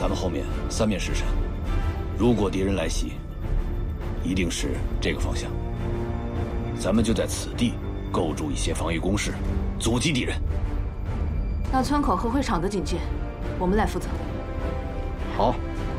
咱们后面三面石山，如果敌人来袭，一定是这个方向。咱们就在此地构筑一些防御工事，阻击敌人。 那村口和会场的警戒，我们来负责。 好，